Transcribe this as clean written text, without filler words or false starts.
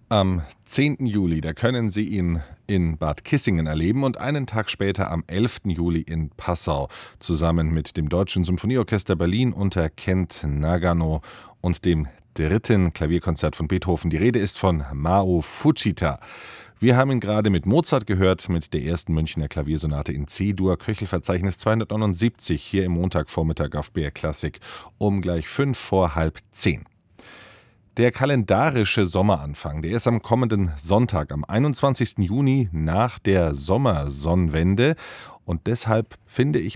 Am 10. Juli, da können Sie ihn in Bad Kissingen erleben und einen Tag später am 11. Juli in Passau zusammen mit dem Deutschen Symphonieorchester Berlin unter Kent Nagano und dem dritten Klavierkonzert von Beethoven. Die Rede ist von Mao Fujita. Wir haben ihn gerade mit Mozart gehört, mit der ersten Münchner Klaviersonate in C-Dur, Köchelverzeichnis 279, hier im Montagvormittag auf BR Klassik um gleich 5:05. Der kalendarische Sommeranfang, der ist am kommenden Sonntag, am 21. Juni nach der Sommersonnenwende. Und deshalb finde ich